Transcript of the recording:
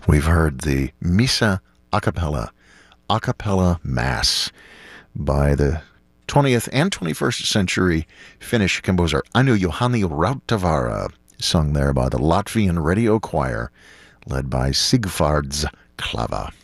We've heard the Missa a cappella mass by the 20th and 21st century Finnish composer Aino Juhani Rautavaara, sung there by the Latvian Radio Choir, led by Sigvards Klava.